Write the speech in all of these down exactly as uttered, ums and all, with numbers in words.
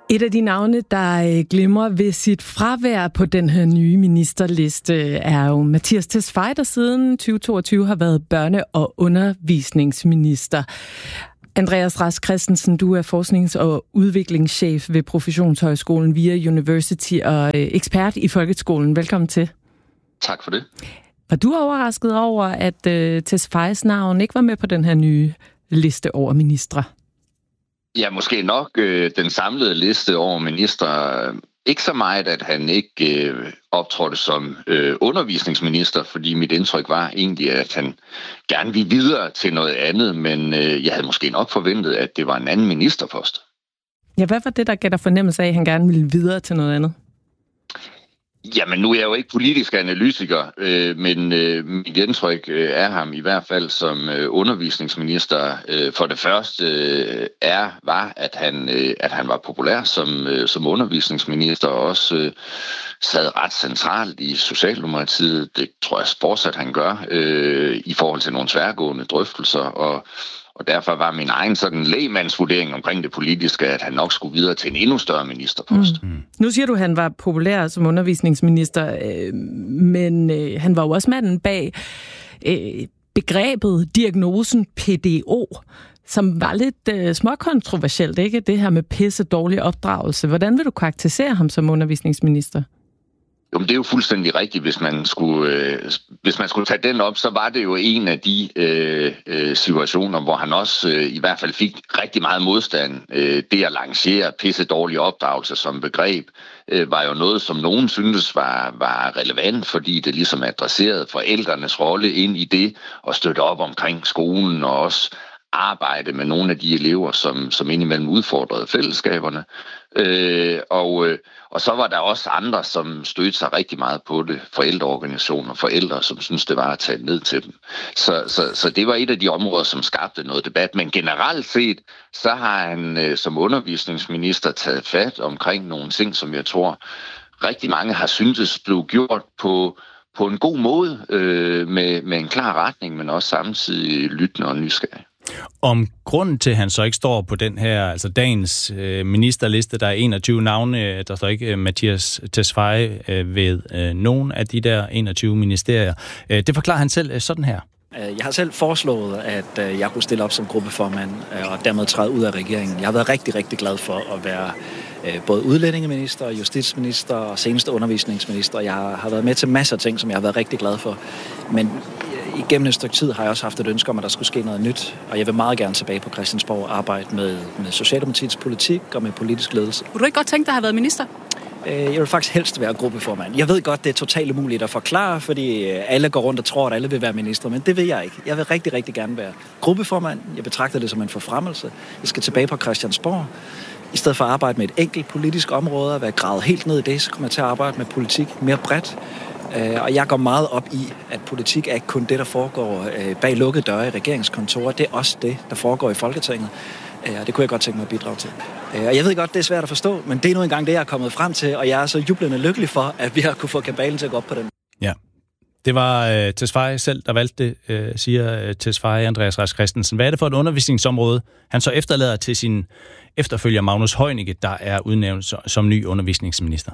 Et af de navne, der glimrer ved sit fravær på den her nye ministerliste, er jo Mattias Tesfaye, der siden tyve toogtyve har været børne- og undervisningsminister. Andreas Rask Christensen, du er forsknings- og udviklingschef ved Professionshøjskolen VIA University og ekspert i folkeskolen. Velkommen til. Tak for det. Var du overrasket over, at uh, Tesfayes navn ikke var med på den her nye liste over ministre? Ja, måske nok øh, den samlede liste over ministre. Ikke så meget, at han ikke øh, optrådte som øh, undervisningsminister, fordi mit indtryk var egentlig, at han gerne ville videre til noget andet, men øh, jeg havde måske nok forventet, at det var en anden ministerpost. Ja, hvad var det, der gav dig fornemmelse af, at han gerne ville videre til noget andet? Jamen, nu er jeg jo ikke politisk analytiker, øh, men øh, mit indtryk øh, er ham i hvert fald som øh, undervisningsminister. Øh, for det første øh, er, var, at han, øh, at han var populær som, øh, som undervisningsminister, og også øh, sad ret centralt i Socialdemokratiet. Det tror jeg fortsat, han gør, øh, i forhold til nogle tværgående drøftelser, og Og derfor var min egen sådan lægmandsvurdering omkring det politiske, at han nok skulle videre til en endnu større ministerpost. Mm. Mm. Nu siger du, at han var populær som undervisningsminister, øh, men øh, han var jo også manden bag øh, begrebet, diagnosen P D O, som var lidt øh, småkontroversielt, ikke? Det her med pisse dårlig opdragelse. Hvordan vil du karakterisere ham som undervisningsminister? Jo, men det er jo fuldstændig rigtigt. Hvis man skulle, øh, hvis man skulle tage den op, så var det jo en af de øh, øh, situationer, hvor han også øh, i hvert fald fik rigtig meget modstand. Øh, det at lancere pisse dårlig opdragelse som begreb, øh, var jo noget, som nogen syntes var, var relevant, fordi det ligesom adresserede forældrenes rolle ind i det og støtte op omkring skolen og også arbejde med nogle af de elever, som, som indimellem udfordrede fællesskaberne. Øh, og, øh, og så var der også andre, som stødte sig rigtig meget på det. Forældreorganisationer, forældre, som synes det var at tage ned til dem. Så, så, så det var et af de områder, som skabte noget debat. Men generelt set, så har han øh, som undervisningsminister taget fat omkring nogle ting, som jeg tror rigtig mange har syntes blev gjort på på en god måde, øh, med, med en klar retning, men også samtidig lyttende og nysgerrig. Om grunden til, at han så ikke står på den her, altså dagens øh, ministerliste, der er enogtyve navne, der står ikke øh, Mattias Tesfaye øh, ved øh, nogen af de der enogtyve ministerier. Øh, det forklarer han selv øh, sådan her. Jeg har selv foreslået, at jeg kunne stille op som gruppeformand og dermed træde ud af regeringen. Jeg har været rigtig, rigtig glad for at være både udlændingeminister, justitsminister og seneste undervisningsminister. Jeg har været med til masser af ting, som jeg har været rigtig glad for. Men igennem et stykke tid har jeg også haft et ønske om, at der skulle ske noget nyt. Og jeg vil meget gerne tilbage på Christiansborg og arbejde med, med Socialdemokratiets politik og med politisk ledelse. Kunne du ikke godt tænke dig at have været minister? Jeg vil faktisk helst være gruppeformand. Jeg ved godt, det er totalt umuligt at forklare, fordi alle går rundt og tror, at alle vil være minister, men det vil jeg ikke. Jeg vil rigtig, rigtig gerne være gruppeformand. Jeg betragter det som en forfremmelse. Jeg skal tilbage på Christiansborg. I stedet for at arbejde med et enkelt politisk område og være gravet helt ned i det, så kommer jeg til at arbejde med politik mere bredt. Og jeg går meget op i, at politik er ikke kun det, der foregår bag lukkede døre i regeringskontorer. Det er også det, der foregår i Folketinget. Og det kunne jeg godt tænke mig at bidrage til. Og jeg ved godt, det er svært at forstå, men det er nu engang det, jeg er kommet frem til, og jeg er så jublende lykkelig for, at vi har kunne få kabalen til at gå op på den. Ja, det var uh, Tesfaye selv, der valgte det, uh, siger uh, Tesfaye, Andreas Rask Christensen. Hvad er det for et undervisningsområde, han så efterlader til sin efterfølger Magnus Heunicke, der er udnævnt som ny undervisningsminister?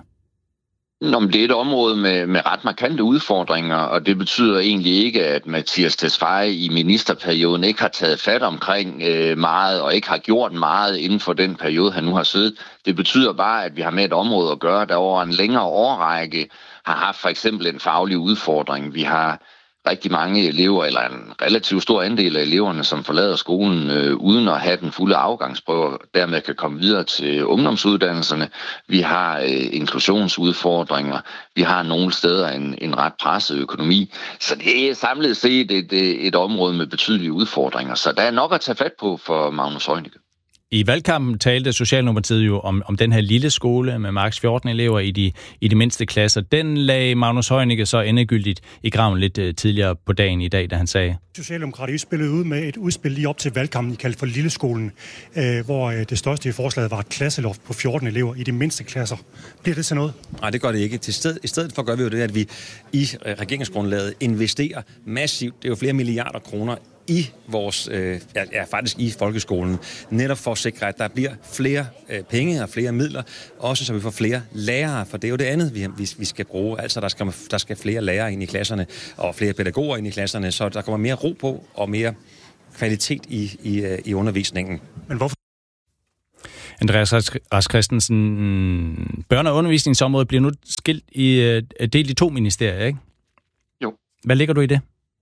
Nå, men det er et område med, med ret markante udfordringer, og det betyder egentlig ikke, at Mattias Tesfaye i ministerperioden ikke har taget fat omkring øh, meget, og ikke har gjort meget inden for den periode, han nu har siddet. Det betyder bare, at vi har med et område at gøre, der over en længere årrække har haft for eksempel en faglig udfordring. Vi har rigtig mange elever, eller en relativt stor andel af eleverne, som forlader skolen øh, uden at have den fulde afgangsprøve, og dermed kan komme videre til ungdomsuddannelserne. Vi har øh, inklusionsudfordringer. Vi har nogle steder en, en ret presset økonomi. Så det er samlet set et, et område med betydelige udfordringer. Så der er nok at tage fat på for Magnus Heunicke. I valgkampen talte Socialdemokratiet jo om, om den her lille skole med maks fjorten elever i de, i de mindste klasser. Den lagde Magnus Heunicke så endegyldigt i graven lidt uh, tidligere på dagen i dag, da han sagde: Socialdemokratiet spillede ud med et udspil lige op til valgkampen, I kaldte for Lilleskolen, øh, hvor øh, det største i forslaget var et klasseloft på fjorten elever i de mindste klasser. Bliver det så noget? Nej, det gør det ikke. Til sted, I stedet for gør vi jo det, at vi i regeringsgrundlaget investerer massivt, det er jo flere milliarder kroner, i vores, øh, ja, ja, faktisk i folkeskolen, netop for at sikre, at der bliver flere øh, penge og flere midler, også så vi får flere lærere, for det er jo det andet, vi, vi, vi skal bruge. Altså, der skal, der skal flere lærere ind i klasserne, og flere pædagoger ind i klasserne, så der kommer mere ro på, og mere kvalitet i, i, i undervisningen. Men hvorfor? Andreas Rask Christensen, børne- og undervisningsområdet bliver nu skilt i, delt i to ministerier, ikke? Jo. Hvad ligger du i det?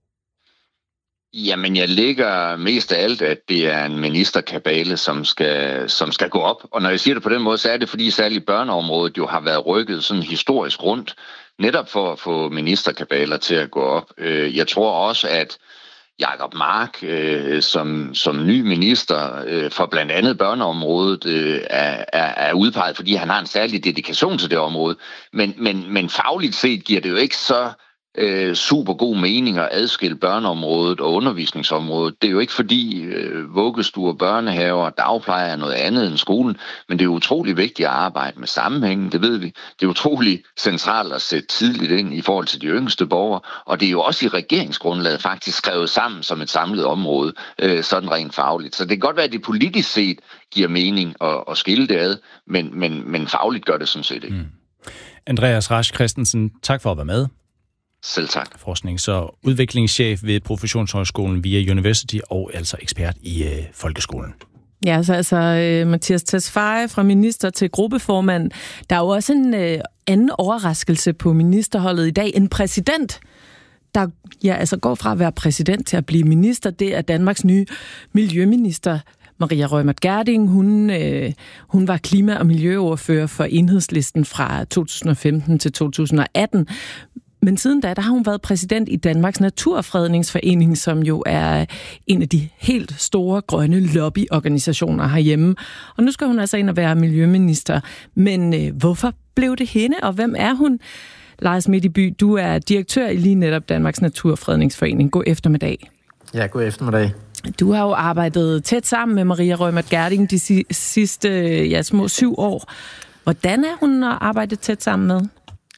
Jamen, jeg lægger mest af alt, at det er en ministerkabale, som skal, som skal gå op. Og når jeg siger det på den måde, så er det, fordi særligt børneområdet jo har været rykket sådan historisk rundt, netop for at få ministerkabaler til at gå op. Jeg tror også, at Jacob Mark, øh, som, som ny minister øh, for blandt andet børneområdet, øh, er, er, er udpeget, fordi han har en særlig dedikation til det område. Men, men, men fagligt set giver det jo ikke så øh, super god mening at adskille børneområdet og undervisningsområdet. Det er jo ikke fordi øh, vuggestuer, børnehaver og dagpleje er noget andet end skolen, men det er utrolig vigtigt at arbejde med sammenhængen, det ved vi. Det er utrolig centralt at sætte tidligt ind i forhold til de yngste borgere, og det er jo også i regeringsgrundlaget faktisk skrevet sammen som et samlet område, øh, sådan rent fagligt. Så det kan godt være, at det politisk set giver mening at, at skille det ad, men, men, men fagligt gør det sådan set ikke. Mm. Andreas Rask Christensen, tak for at være med. Selv tak. Forsknings- og udviklingschef ved Professionshøjskolen VIA University og altså ekspert i øh, folkeskolen. Ja, så altså øh, Mattias Tesfaye fra minister til gruppeformand. Der er jo også en øh, anden overraskelse på ministerholdet i dag. En præsident, der ja, altså går fra at være præsident til at blive minister. Det er Danmarks nye miljøminister, Maria Reumert Gjerding. Hun, øh, hun var klima- og miljøordfører for Enhedslisten fra to tusind og femten til to tusind og atten. Men siden da, der har hun været præsident i Danmarks Naturfredningsforening, som jo er en af de helt store grønne lobbyorganisationer herhjemme. Og nu skal hun altså ind og være miljøminister. Men øh, hvorfor blev det hende, og hvem er hun? Lars Midtby, du er direktør i lige netop Danmarks Naturfredningsforening. God eftermiddag. Ja, god eftermiddag. Du har jo arbejdet tæt sammen med Maria Reumert Gjerding de sidste ja, små syv år. Hvordan er hun at arbejde tæt sammen med?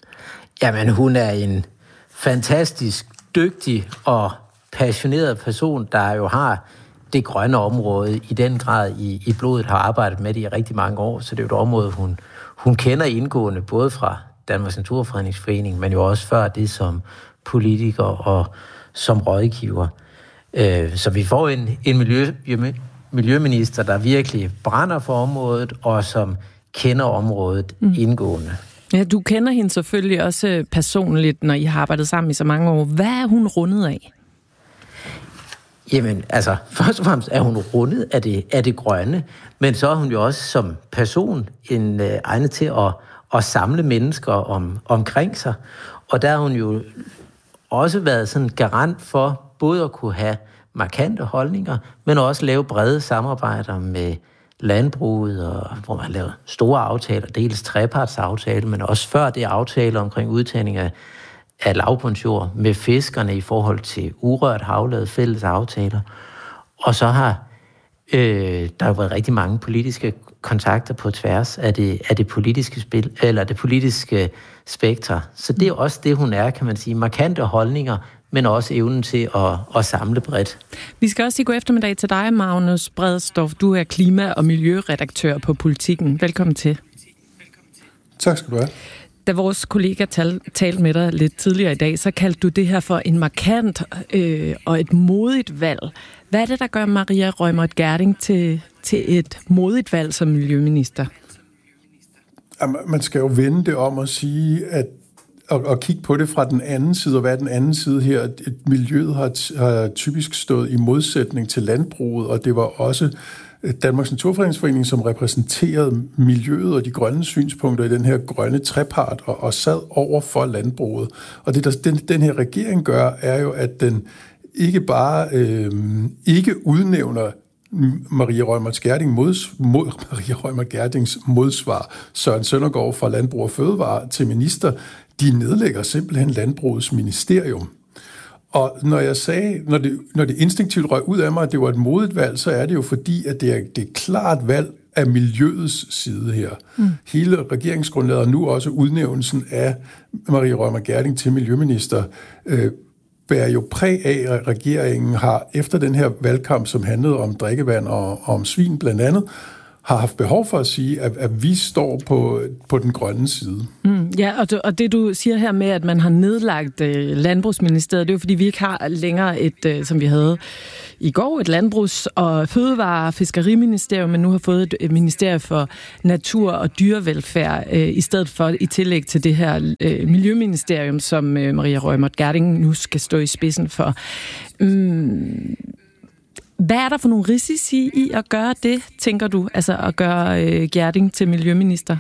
Jamen, hun er en fantastisk dygtig og passioneret person, der jo har det grønne område i den grad i, i blodet, har arbejdet med det i rigtig mange år. Så det er jo et område, hun, hun kender indgående, både fra Danmarks Naturfredningsforening, men jo også før det som politiker og som rådgiver. Så vi får en, en miljø, miljøminister, der virkelig brænder for området, og som kender området mm. indgående. Ja, du kender hende selvfølgelig også personligt, når I har arbejdet sammen i så mange år. Hvad er hun rundet af? Jamen, altså, først og fremmest er hun rundet af det, af det grønne, men så er hun jo også som person en øh, egnet til at, at samle mennesker om, omkring sig. Og der har hun jo også været sådan garant for både at kunne have markante holdninger, men også lave brede samarbejder med landbruget, og hvor man laver store aftaler, dels trepartsaftale, men også før det aftaler omkring udtagning af, af lavbundsjord med fiskerne i forhold til urørt havlaget fælles aftaler. Og så har øh, der jo været rigtig mange politiske kontakter på tværs af det, af det politiske spil, eller det politiske spektre. Så det er også det, hun er, kan man sige. Markante holdninger, men også evnen til at, at samle bredt. Vi skal også sige god eftermiddag til dig, Magnus Bredsdorff. Du er klima- og miljøredaktør på Politiken. Velkommen til. Tak skal du have. Da vores kollega tal, talte med dig lidt tidligere i dag, så kaldte du det her for en markant øh, og et modigt valg. Hvad er det, der gør Maria Reumert Gjerding til, til et modigt valg som miljøminister? Man skal jo vende det om at sige, at og, og kigge på det fra den anden side, og hvad er den anden side her? Et miljøet har, har typisk stået i modsætning til landbruget, og det var også Danmarks Naturfredningsforening, som repræsenterede miljøet og de grønne synspunkter i den her grønne trepart, og, og sad over for landbruget. Og det, der den, den her regering gør, er jo, at den ikke bare øh, ikke udnævner Maria Reumert Gjerding mods, mod, Maria Reumert Gjerdings modsvar, Søren Søndergaard fra Landbrug og Fødevare til minister. De nedlægger simpelthen landbrugets ministerium. Og når jeg sagde, når det, når det instinktivt røg ud af mig, at det var et modigt valg, så er det jo fordi, at det er, det er et klart valg af miljøets side her. Mm. Hele regeringsgrundlaget og nu også udnævnelsen af Maria Reumert Gjerding til miljøminister øh, bærer jo præg af, at regeringen har efter den her valgkamp, som handlede om drikkevand og, og om svin blandt andet, har haft behov for at sige, at, at vi står på, på den grønne side. Mm, ja, og, du, og det du siger her med, at man har nedlagt øh, Landbrugsministeriet, det er jo fordi, vi ikke har længere et, øh, som vi havde i går, et landbrugs- og fødevare- og fiskeriministerium, men nu har fået et, et ministerium for natur- og dyrevelfærd, øh, i stedet for i tillæg til det her øh, miljøministerium, som øh, Maria Reumert Gjerding nu skal stå i spidsen for. Mm. Hvad er der for nogle risici i at gøre det, tænker du? Altså at gøre øh, Gjerding til miljøminister?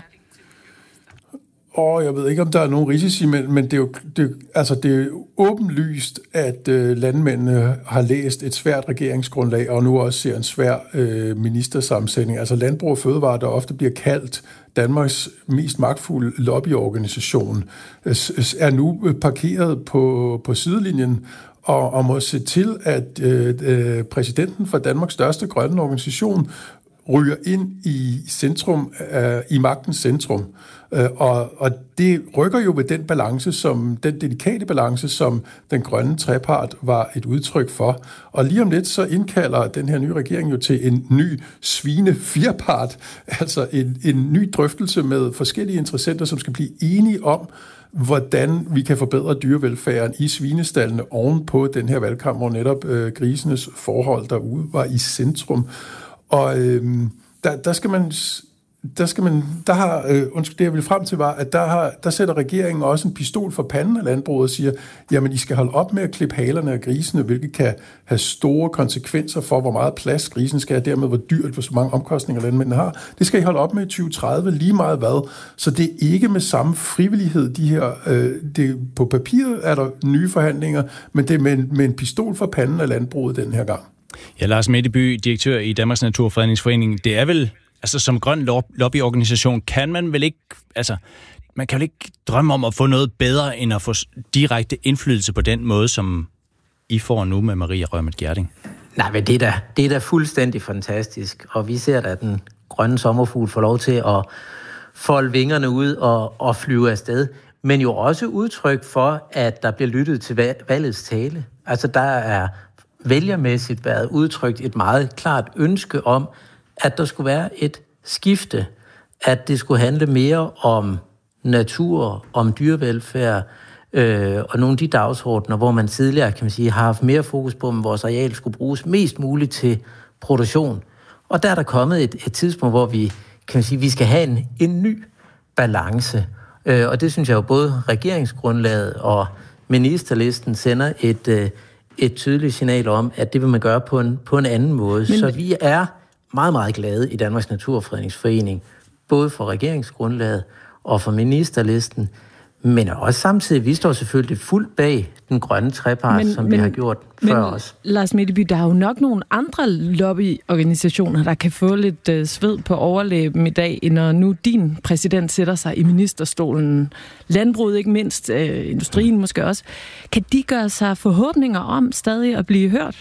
Og jeg ved ikke, om der er nogen risici, men, men det, er jo, det, altså det er jo åbenlyst, at øh, landmændene har læst et svært regeringsgrundlag, og nu også ser en svær øh, ministersammensætning. Altså Landbrug og Fødevare, der ofte bliver kaldt Danmarks mest magtfulde lobbyorganisation, øh, er nu parkeret på, på sidelinjen, og, og må se til, at øh, øh, præsidenten for Danmarks største grønne organisation ryger ind i centrum, øh, i magtens centrum. Øh, og, og det rykker jo ved den balance, som den delikate balance, som den grønne trepart var et udtryk for. Og lige om lidt så indkalder den her nye regering jo til en ny svine-firpart, altså en, en ny drøftelse med forskellige interessenter, som skal blive enige om, hvordan vi kan forbedre dyrevelfærden i svinestallene oven på den her valgkamp, hvor netop øh, grisenes forhold derude var i centrum. Og øh, der, der skal man... Der skal man, der har, øh, undskyld, det jeg ville frem til var, at der, har, der sætter regeringen også en pistol for panden af landbruget og siger, jamen I skal holde op med at klippe halerne af grisene, hvilket kan have store konsekvenser for, hvor meget plads grisen skal have, dermed hvor dyrt, hvor så mange omkostninger landmændene har. Det skal I holde op med i tyve tredive, lige meget hvad. Så det er ikke med samme frivillighed, de her, øh, det, på papiret er der nye forhandlinger, men det er med, med en pistol for panden af landbruget den her gang. Ja, Lars Metteby, direktør i Danmarks Naturfredningsforening, det er vel... Altså som grøn lobbyorganisation kan man vel ikke, altså man kan vel ikke drømme om at få noget bedre, end at få direkte indflydelse på den måde, som I får nu med Maria Reumert Gjerding? Nej, men det er da, det er da fuldstændig fantastisk, og vi ser da, at den grønne sommerfugl får lov til at folde vingerne ud og, og flyve afsted, men jo også udtryk for, at der bliver lyttet til valgets tale. Altså der er vælgermæssigt været udtrykt et meget klart ønske om, at der skulle være et skifte, at det skulle handle mere om natur, om dyrevelfærd, øh, og nogle af de dagsordner, hvor man tidligere, kan man sige, har haft mere fokus på, om vores areal skulle bruges mest muligt til produktion. Og der er der kommet et, et tidspunkt, hvor vi, kan man sige, vi skal have en, en ny balance. Øh, og det synes jeg jo både regeringsgrundlaget og ministerlisten sender et, øh, et tydeligt signal om, at det vil man gøre på en, på en anden måde. Men... Så vi er meget, meget glade i Danmarks Naturfredningsforening, både for regeringsgrundlaget og for ministerlisten, men også samtidig, vi står selvfølgelig fuldt bag den grønne trepart, men, som men, vi har gjort men, før os. Lars Metteby, der er jo nok nogle andre lobbyorganisationer, der kan få lidt øh, sved på overlæben i dag, når nu din præsident sætter sig i ministerstolen. Landbruget ikke mindst, øh, industrien måske også. Kan de gøre sig forhåbninger om stadig at blive hørt?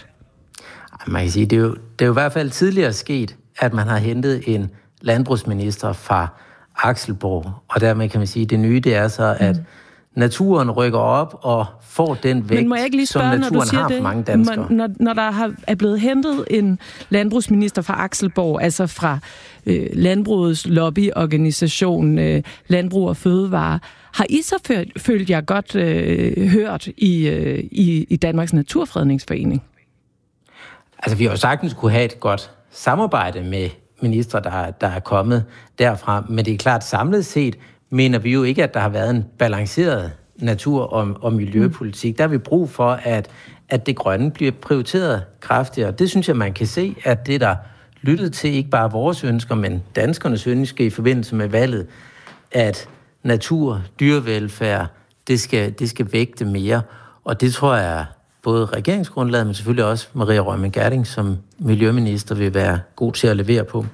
Man kan sige, det er, jo, det er jo i hvert fald tidligere sket, at man har hentet en landbrugsminister fra Akselborg, og dermed kan man sige, at det nye det er så, at mm. naturen rykker op og får den vægt, som spørge, naturen har for mange danskere. Når, når der har, er blevet hentet en landbrugsminister fra Akselborg, altså fra øh, landbrugets lobbyorganisation, øh, Landbrug og Fødevare, har I så følt, følt jer godt øh, hørt i, øh, i, i Danmarks Naturfredningsforening? Altså, vi har jo sagtens kunne have et godt samarbejde med ministre, der, der er kommet derfra, men det er klart, samlet set mener vi jo ikke, at der har været en balanceret natur- og, og miljøpolitik. Der har vi brug for, at, at det grønne bliver prioriteret kraftigere. Det synes jeg, man kan se, at det der lyttet til ikke bare vores ønsker, men danskernes ønsker i forbindelse med valget, at natur, dyrevelfærd, det skal, det skal vægte mere. Og det tror jeg, både regeringsgrundlaget, men selvfølgelig også Maria Reumert Gjerding som miljøminister vil være god til at levere på.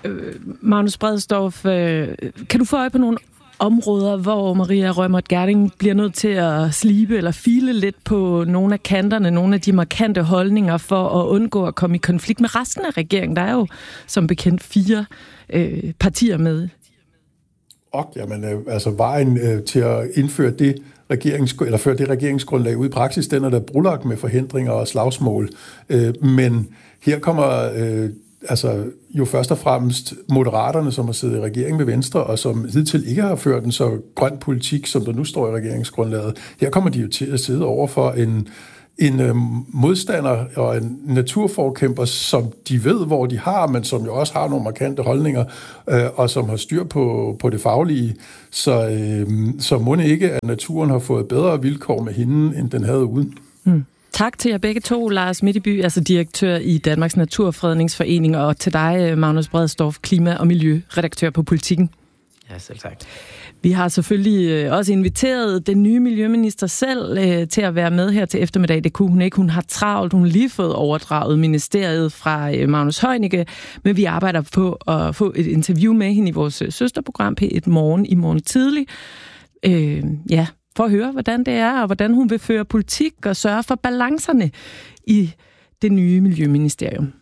Magnus Bredsdorff, kan du få øje på nogle områder, hvor Maria Reumert Gjerding bliver nødt til at slibe eller file lidt på nogle af kanterne, nogle af de markante holdninger for at undgå at komme i konflikt med resten af regeringen? Der er jo som bekendt fire øh, partier med. og jamen, altså vejen øh, til at indføre det, regerings, eller føre det regeringsgrundlag ud i praksis, den er der brulagt med forhindringer og slagsmål. Øh, men her kommer øh, altså, jo først og fremmest Moderaterne, som har siddet i regering med Venstre, og som hidtil ikke har ført en så grøn politik, som der nu står i regeringsgrundlaget. Her kommer de jo til at sidde over for en en øh, modstander og en naturforkæmper, som de ved, hvor de har, men som jo også har nogle markante holdninger, øh, og som har styr på, på det faglige. Så, øh, så må det ikke, at naturen har fået bedre vilkår med hende, end den havde uden. Mm. Tak til jer begge to, Lars Mitteby, altså direktør i Danmarks Naturfredningsforening, og til dig, Magnus Bredsdorff, klima- og miljøredaktør på Politikken. Ja, selv tak. Vi har selvfølgelig også inviteret den nye miljøminister selv øh, til at være med her til eftermiddag. Det kunne hun ikke. Hun har travlt. Hun har lige fået overdraget ministeriet fra øh, Magnus Heunicke, men vi arbejder på at få et interview med hende i vores søsterprogram P et Morgen i morgen tidlig. Øh, ja, for at høre, hvordan det er, og hvordan hun vil føre politik og sørge for balancerne i det nye miljøministerium.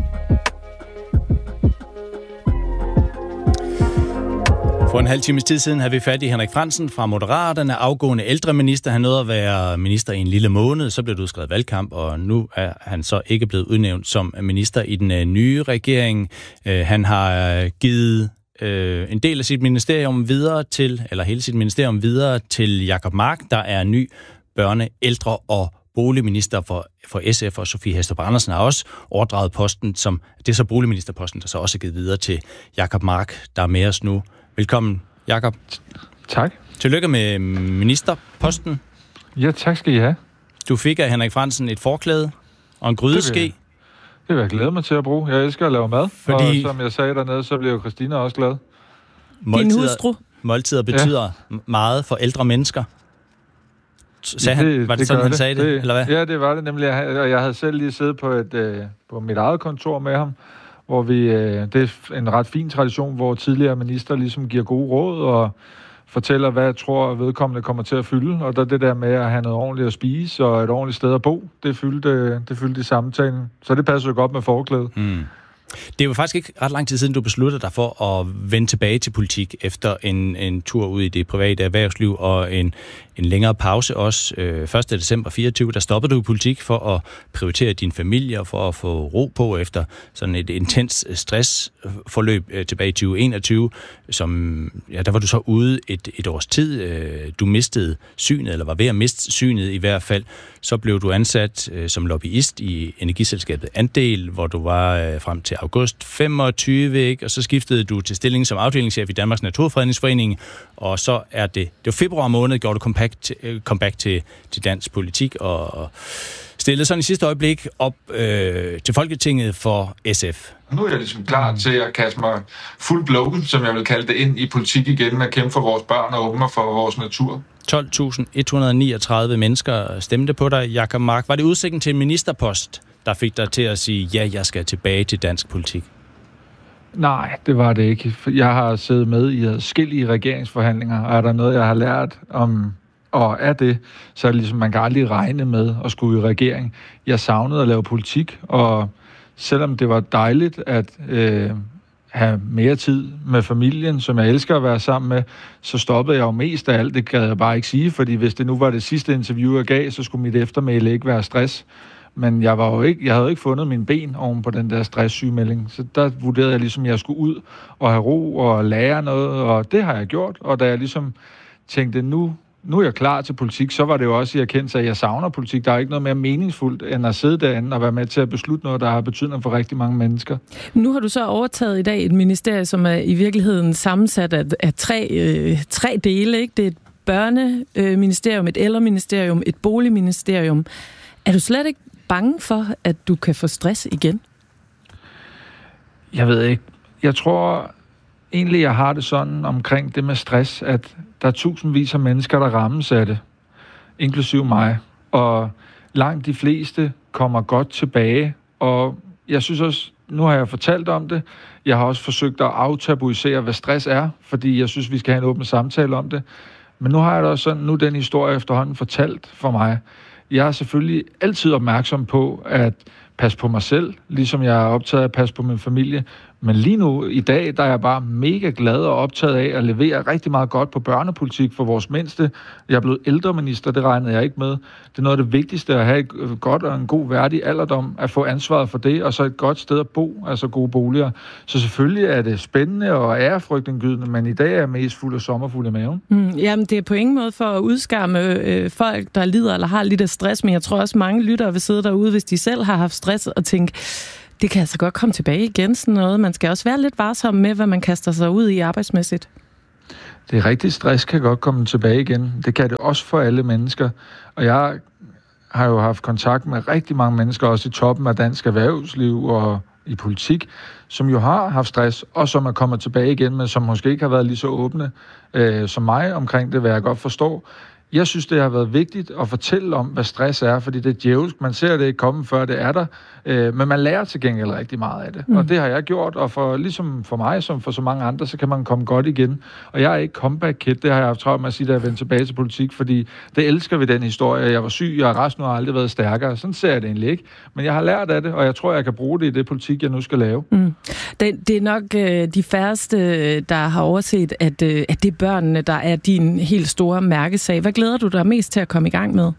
For en halv times tid siden havde vi fat i Henrik Frandsen fra Moderaterne, afgående ældreminister. Han nåede at være minister i en lille måned, så blev det udskrevet valgkamp, og nu er han så ikke blevet udnævnt som minister i den nye regering. Han har givet en del af sit ministerium videre til, eller hele sit ministerium videre til Jacob Mark, der er ny børne-, ældre- og boligminister for, for S F, og Sofie Hæstrup Andersen har også overdraget posten, som det er så boligministerposten, der så også er givet videre til Jacob Mark, der er med os nu. Velkommen, Jakob. Tak. Tillykke med ministerposten. Ja, tak skal I have. Du fik af Henrik Frandsen et forklæde og en grydeske. Det vil jeg glæde mig til at bruge. Jeg elsker at lave mad, fordi... og som jeg sagde dernede, så bliver jo Christina også glad. Din hustru. Måltider betyder ja. meget for ældre mennesker. Sagde han, det, var det, det sådan, han det. sagde det, det, eller hvad? Ja, det var det nemlig. Og jeg havde selv lige siddet på, et, øh, på mit eget kontor med ham, hvor vi, øh, det er en ret fin tradition, hvor tidligere minister ligesom giver gode råd og fortæller, hvad jeg tror, vedkommende kommer til at fylde. Og der det der med at have noget ordentligt at spise og et ordentligt sted at bo, det fyldte, det fyldte i samtalen. Så det passer jo godt med forklædet. Mm. Det var faktisk ikke ret lang tid siden, du besluttede dig for at vende tilbage til politik efter en, en tur ud i det private erhvervsliv og en, en længere pause også. Øh, første december fireogtyve, der stoppede du i politik for at prioritere din familie og for at få ro på efter sådan et intens stressforløb øh, tilbage i tyve enogtyve. Som, ja, der var du så ude et, et års tid. Øh, du mistede synet, eller var ved at miste synet i hvert fald. Så blev du ansat øh, som lobbyist i energiselskabet Andel, hvor du var øh, frem til august femogtyve, ikke? Og så skiftede du til stilling som afdelingschef i Danmarks Naturfredningsforening, og så er det, det var februar måned, gjorde du comeback til, comeback til, til dansk politik, og, og stillede sådan i sidste øjeblik op øh, til Folketinget for S F. Nu er jeg ligesom klar til at kaste mig fuld blown, som jeg vil kalde det, ind i politik igen, med at kæmpe for vores børn og unge og for vores natur. tolv tusind et hundrede niogtredive mennesker stemte på dig, Jacob Mark. Var det udsigten til en ministerpost, der fik dig til at sige, ja, jeg skal tilbage til dansk politik? Nej, det var det ikke. Jeg har siddet med i adskillige regeringsforhandlinger, og er der noget, jeg har lært om, og er det, så er det ligesom, man kan aldrig regne med at skulle i regering. Jeg savnede at lave politik, og selvom det var dejligt at øh, have mere tid med familien, som jeg elsker at være sammen med, så stoppede jeg jo mest af alt. Det gad jeg bare ikke sige, fordi hvis det nu var det sidste interview, jeg gav, så skulle mit eftermæle ikke være stress. Men jeg, var jo ikke, jeg havde jo ikke fundet mine ben oven på den der stresssygemelding. Så der vurderede jeg ligesom, at jeg skulle ud og have ro og lære noget, og det har jeg gjort. Og da jeg ligesom tænkte, nu, nu er jeg klar til politik, så var det jo også i erkendelse, at jeg savner politik. Der er ikke noget mere meningsfuldt, end at sidde derinde og være med til at beslutte noget, der har betydning for rigtig mange mennesker. Nu har du så overtaget i dag et ministerie, som er i virkeligheden sammensat af, af tre, øh, tre dele, ikke? Det er et børneministerium, et ældreministerium, et boligministerium. Er du slet ikke bange for, at du kan få stress igen? Jeg ved ikke. Jeg tror egentlig, jeg har det sådan omkring det med stress, at der er tusindvis af mennesker, der rammes af det, inklusive mig. Og langt de fleste kommer godt tilbage. Og jeg synes også, nu har jeg fortalt om det, jeg har også forsøgt at aftabuisere, hvad stress er, fordi jeg synes, vi skal have en åben samtale om det. Men nu har jeg da også sådan, nu den historie efterhånden fortalt for mig. Jeg er selvfølgelig altid opmærksom på at passe på mig selv, ligesom jeg er optaget af at passe på min familie. Men lige nu, i dag, der er jeg bare mega glad og optaget af at levere rigtig meget godt på børnepolitik for vores mindste. Jeg er blevet ældreminister, det regnede jeg ikke med. Det er noget af det vigtigste at have et godt og en god værdig alderdom, at få ansvaret for det, og så et godt sted at bo, altså gode boliger. Så selvfølgelig er det spændende og ærefrygtindgydende, men i dag er jeg mest fuld af sommerfuld i maven. Mm, jamen, det er på ingen måde for at udskamme øh, folk, der lider eller har lidt af stress, men jeg tror også, mange lyttere vil sidde derude, hvis de selv har haft stress og tænke, det kan altså godt komme tilbage igen, sådan noget. Man skal også være lidt varsom med, hvad man kaster sig ud i arbejdsmæssigt. Det er rigtigt, stress kan godt komme tilbage igen. Det kan det også for alle mennesker. Og jeg har jo haft kontakt med rigtig mange mennesker, også i toppen af dansk erhvervsliv og i politik, som jo har haft stress, og som er kommet tilbage igen, men som måske ikke har været lige så åbne øh, som mig omkring det, hvad jeg godt forstår. Jeg synes, det har været vigtigt at fortælle om, hvad stress er, fordi det er djævelsk. Man ser det ikke komme, før det er der, øh, men man lærer til gengæld rigtig meget af det. Mm. Og det har jeg gjort, og for, ligesom for mig, som for så mange andre, så kan man komme godt igen. Og jeg er ikke comeback-kid, det har jeg haft travlt med at sige, da jeg vendte tilbage til politik, fordi det elsker vi den historie. Jeg var syg, og resten har aldrig været stærkere. Sådan ser jeg det egentlig ikke. Men jeg har lært af det, og jeg tror, jeg kan bruge det i det politik, jeg nu skal lave. Mm. Det, det er nok øh, de færreste, der har overset, at, øh, at det er børnene, der er din helt store mærkesag. Hvad glæder du dig mest til at komme i gang med?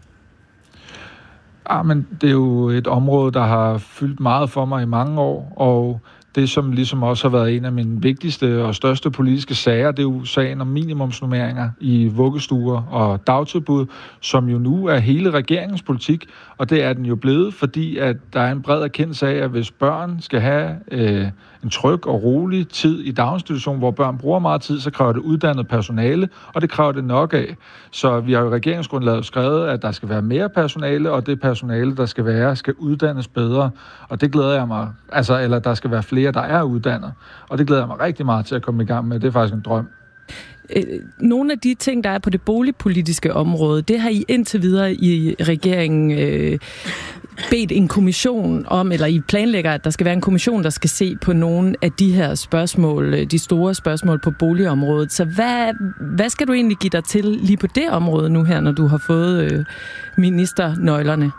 Ah, men det er jo et område, der har fyldt meget for mig i mange år, og det, som ligesom også har været en af mine vigtigste og største politiske sager, det er jo sagen om minimumsnormeringer i vuggestuer og dagtilbud, som jo nu er hele regeringens politik, og det er den jo blevet, fordi at der er en bred erkendelse af, at hvis børn skal have øh, en tryg og rolig tid i daginstitution, hvor børn bruger meget tid, så kræver det uddannet personale, og det kræver det nok af. Så vi har jo i regeringsgrundlaget skrevet, at der skal være mere personale, og det personale, der skal være, skal uddannes bedre, og det glæder jeg mig, altså, eller der skal være flere, der er uddannet, og det glæder jeg mig rigtig meget til at komme i gang med. Det er faktisk en drøm. Nogle af de ting, der er på det boligpolitiske område, det har I indtil videre i regeringen øh, bedt en kommission om, eller I planlægger, at der skal være en kommission, der skal se på nogle af de her spørgsmål, de store spørgsmål på boligområdet. Så hvad, hvad skal du egentlig give dig til lige på det område nu her, når du har fået øh, ministernøglerne?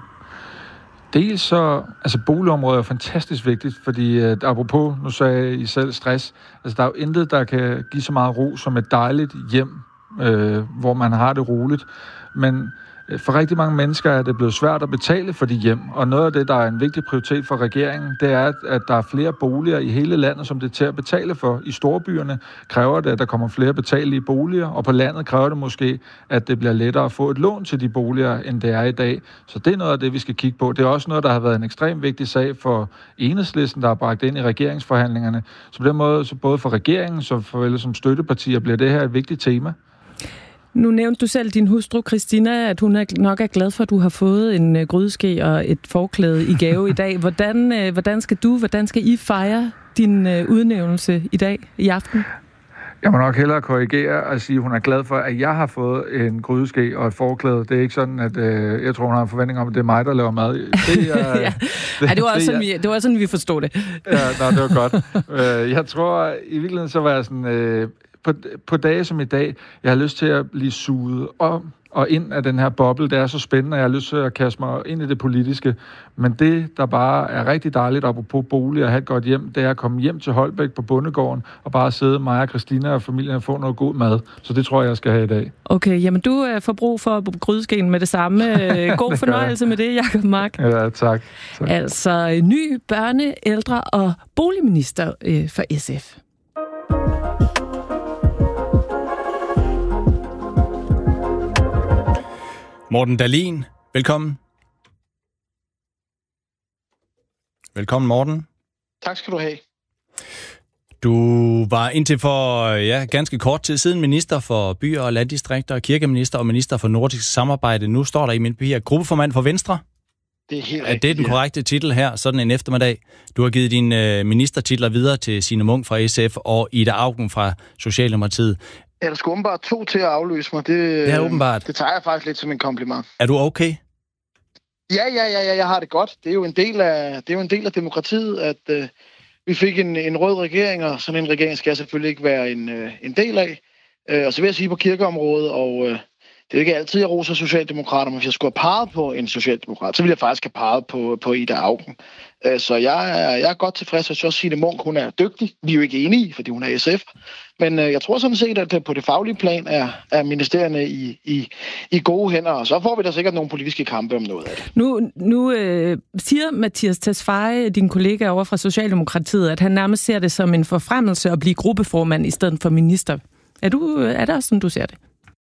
Dels så, altså boligområdet er fantastisk vigtigt, fordi uh, apropos, nu sagde I selv stress, altså der er jo intet, der kan give så meget ro som et dejligt hjem, øh, hvor man har det roligt, men for rigtig mange mennesker er det blevet svært at betale for de hjem, og noget af det, der er en vigtig prioritet for regeringen, det er, at der er flere boliger i hele landet, som det er til at betale for. I storbyerne kræver det, at der kommer flere betalelige boliger, og på landet kræver det måske, at det bliver lettere at få et lån til de boliger, end det er i dag. Så det er noget af det, vi skal kigge på. Det er også noget, der har været en ekstremt vigtig sag for Enhedslisten, der har bragt ind i regeringsforhandlingerne. Så på den måde, så både for regeringen som for som støttepartier, bliver det her et vigtigt tema. Nu nævnte du selv din hustru, Christina, at hun er nok er glad for, at du har fået en uh, grydeske og et forklæde i gave i dag. Hvordan, uh, hvordan skal du, hvordan skal I fejre din uh, udnævnelse i dag, i aften? Jeg må nok hellere korrigere og sige, at hun er glad for, at jeg har fået en grydeske og et forklæde. Det er ikke sådan, at øh, jeg tror, hun har en forventning om, at det er mig, der laver mad. Det, er, ja. det, Ej, det, var også sådan, vi, det var sådan, vi forstod det. Ja, nå, det var godt. øh, jeg tror, i virkeligheden så var jeg sådan... Øh, På, på dage som i dag, jeg har lyst til at blive suget om og ind af den her boble. Det er så spændende, og jeg har lyst til at kaste mig ind i det politiske. Men det, der bare er rigtig dejligt, apropos bolig og have et godt hjem, det er at komme hjem til Holbæk på bondegården og bare sidde mig og Christina og familien og få noget god mad. Så det tror jeg, jeg skal have i dag. Okay, jamen du får brug for grydeskeen med det samme. God fornøjelse med det, Jacob Mark. Ja, tak. tak. Altså ny børne-, ældre- og boligminister øh, for S F. Morten Dahlin, velkommen. Velkommen, Morten. Tak skal du have. Du var indtil for ja, ganske kort tid siden minister for byer og landdistrikter, kirkeminister og minister for nordisk samarbejde. Nu står der i min papir gruppeformand for Venstre. Det er helt rigtigt. Det er den korrekte titel her, sådan en eftermiddag. Du har givet dine ministertitler videre til Signe Munk fra S F og Ida Auken fra Socialdemokratiet. Ja, der skulle åbenbart to til at afløse mig. Det, ja, åbenbart. Det tager jeg faktisk lidt som en kompliment. Er du okay? Ja, ja, ja, ja, jeg har det godt. Det er jo en del af, det er jo en del af demokratiet, at øh, vi fik en, en rød regering, og sådan en regering skal jeg selvfølgelig ikke være en, øh, en del af. Øh, og så vil jeg sige på kirkeområdet og øh, det er jo ikke altid, jeg roser socialdemokrater, men hvis jeg skulle have peget på en socialdemokrat, så ville jeg faktisk have peget på, på Ida Auken. Så jeg er, jeg er godt tilfreds, at Signe Munk, hun er dygtig. Vi er jo ikke enige, fordi hun er S F. Men jeg tror sådan set, at på det faglige plan er, er ministerierne i, i, i gode hænder, og så får vi da sikkert nogle politiske kampe om noget af det. Nu, nu øh, siger Mattias Tesfaye, din kollega over fra Socialdemokratiet, at han nærmest ser det som en forfremmelse at blive gruppeformand i stedet for minister. Er, du, er det også sådan, du ser det?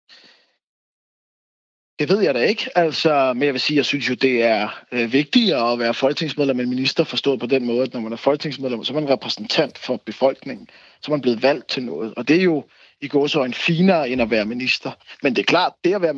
Det ved jeg da ikke, altså, men jeg vil sige, jeg synes jo, det er øh, vigtigere at være folketingsmedlem end minister, forstået på den måde, at når man er folketingsmedlem, så er man repræsentant for befolkningen, så er man blevet valgt til noget, og det er jo i gåseøjne finere end at være minister. Men det er klart, det at være